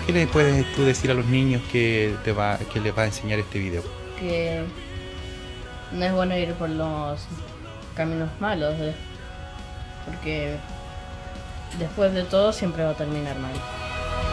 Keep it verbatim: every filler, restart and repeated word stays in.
¿Qué le puedes tú decir a los niños que, te va, que les va a enseñar este video? Que no es bueno ir por los caminos malos, eh, porque después de todo siempre va a terminar mal.